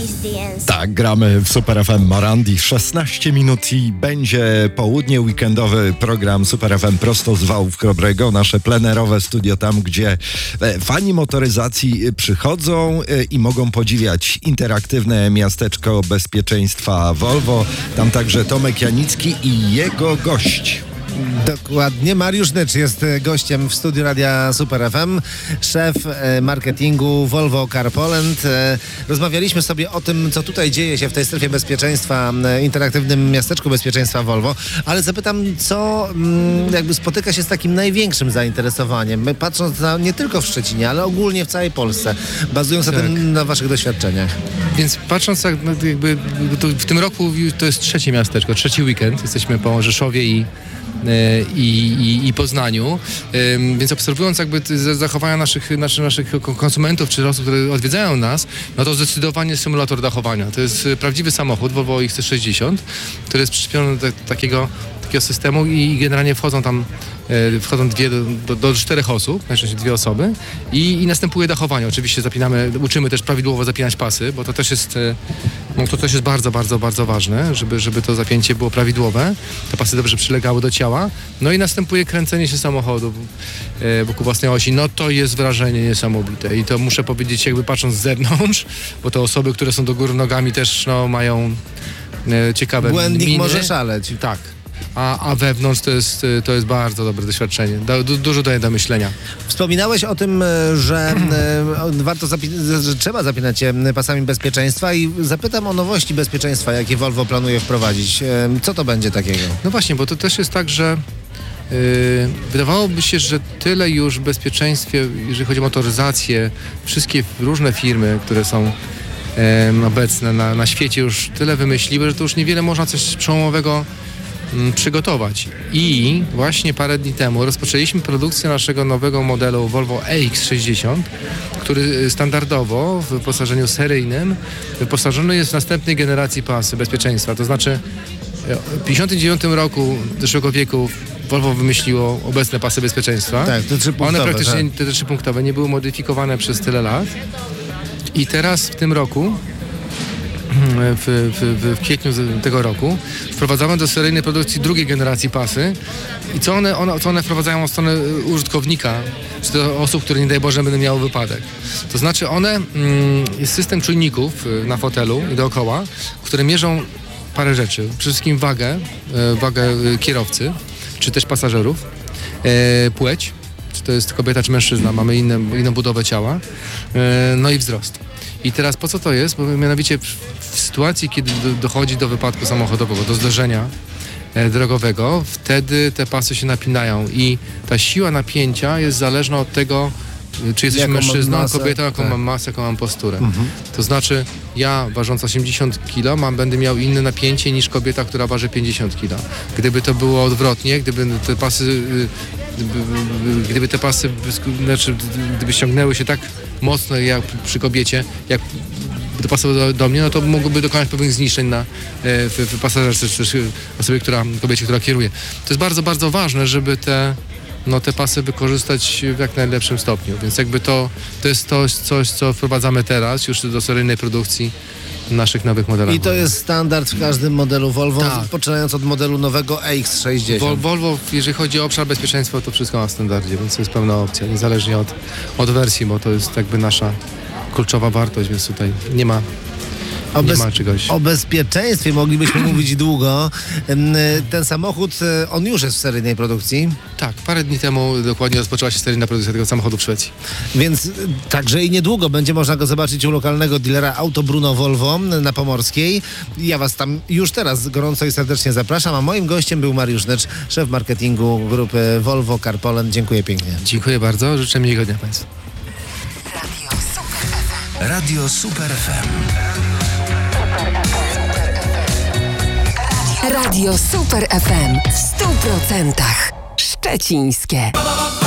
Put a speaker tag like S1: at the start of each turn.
S1: Tak, gramy w Super FM Morandi 16 minut i będzie południe, weekendowy program Super FM prosto z Wałów Chrobrego, nasze plenerowe studio tam, gdzie fani motoryzacji przychodzą i mogą podziwiać interaktywne miasteczko bezpieczeństwa Volvo. Tam także Tomek Janicki i jego gość.
S2: Dokładnie. Mariusz Nycz jest gościem w studiu Radia Super FM, szef marketingu Volvo Car Poland. Rozmawialiśmy sobie o tym, co tutaj dzieje się w tej strefie bezpieczeństwa, interaktywnym miasteczku bezpieczeństwa Volvo, ale zapytam, co jakby spotyka się z takim największym zainteresowaniem, patrząc nie tylko w Szczecinie, ale ogólnie w całej Polsce, bazując na waszych doświadczeniach.
S3: Więc patrząc jakby w tym roku to jest trzecie miasteczko, trzeci weekend, jesteśmy po Rzeszowie i Poznaniu, więc obserwując jakby zachowania naszych konsumentów czy osób, które odwiedzają nas, no to zdecydowanie symulator dachowania. To jest prawdziwy samochód Volvo XC60, który jest przyczepiony do takiego systemu i generalnie wchodzą do 4 osób, najczęściej 2 osoby i następuje dachowanie. Oczywiście uczymy też prawidłowo zapinać pasy, bo to też jest bardzo, bardzo, bardzo ważne, żeby to zapięcie było prawidłowe, te pasy dobrze przylegały do ciała. No i następuje kręcenie się samochodu wokół własnej osi. No to jest wrażenie niesamowite i to muszę powiedzieć jakby patrząc z zewnątrz, bo te osoby, które są do góry nogami też ciekawe
S2: Błędnik
S3: miny.
S2: może szaleć.
S3: Tak. A wewnątrz to jest bardzo dobre doświadczenie. Dużo daje do myślenia.
S2: Wspominałeś o tym, że że trzeba zapinać się pasami bezpieczeństwa i zapytam o nowości bezpieczeństwa, jakie Volvo planuje wprowadzić. Co to będzie takiego?
S3: No właśnie, bo to też jest tak, że wydawałoby się, że tyle już w bezpieczeństwie, jeżeli chodzi o motoryzację, wszystkie różne firmy, które są obecne na świecie już tyle wymyśliły, że to już niewiele można coś przełomowego przygotować. I właśnie parę dni temu rozpoczęliśmy produkcję naszego nowego modelu Volvo EX60, który standardowo w wyposażeniu seryjnym wyposażony jest w następnej generacji pasy bezpieczeństwa. To znaczy w 1959 roku zeszłego wieku Volvo wymyśliło obecne pasy bezpieczeństwa.
S2: Tak, te 3-punktowe.
S3: One praktycznie, te 3-punktowe, nie były modyfikowane przez tyle lat. I teraz w tym roku w kwietniu tego roku wprowadzamy do seryjnej produkcji drugiej generacji pasy i co one wprowadzają od strony użytkownika, czy to osób, które nie daj Boże będą miały wypadek. To znaczy jest system czujników na fotelu i dookoła, które mierzą parę rzeczy. Przede wszystkim wagę kierowcy, czy też pasażerów, płeć, czy to jest kobieta, czy mężczyzna, mamy inną budowę ciała, no i wzrost. I teraz po co to jest? Bo mianowicie w sytuacji, kiedy dochodzi do wypadku samochodowego, do zdarzenia drogowego, wtedy te pasy się napinają i ta siła napięcia jest zależna od tego, czy jesteś mężczyzną, kobietą, jaką mam masę, jaką mam posturę. To znaczy ja ważąc 80 kg będę miał inne napięcie niż kobieta, która waży 50 kg. Gdyby to było odwrotnie, gdyby te pasy gdyby ściągnęły się tak mocno jak przy kobiecie, jak dopasowały do mnie, no to mogłoby dokonać pewnych zniszczeń w pasażerce, czy też kobiecie, która kieruje. To jest bardzo, bardzo ważne, żeby te pasy wykorzystać w jak najlepszym stopniu. Więc jakby to jest coś, co wprowadzamy teraz już do seryjnej produkcji naszych nowych modelach.
S2: I to jest standard w każdym modelu Volvo, tak, poczynając od modelu nowego EX60.
S3: Volvo, jeżeli chodzi o obszar bezpieczeństwa, to wszystko ma w standardzie, więc to jest pełna opcja, niezależnie od wersji, bo to jest jakby nasza kluczowa wartość, więc tutaj nie ma czegoś.
S2: O bezpieczeństwie moglibyśmy mówić długo. Ten samochód, on już jest w seryjnej produkcji?
S3: Tak, parę dni temu dokładnie rozpoczęła się seryjna produkcja tego samochodu w Szwecji.
S2: Więc także i niedługo będzie można go zobaczyć u lokalnego dealera Auto Bruno Volvo na Pomorskiej. Ja was tam już teraz gorąco i serdecznie zapraszam, a moim gościem był Mariusz Nycz, szef marketingu grupy Volvo Car Poland. Dziękuję pięknie.
S3: Dziękuję bardzo, życzę miłego dnia Państwu.
S4: Radio Super FM.
S5: Radio Super FM w 100% szczecińskie.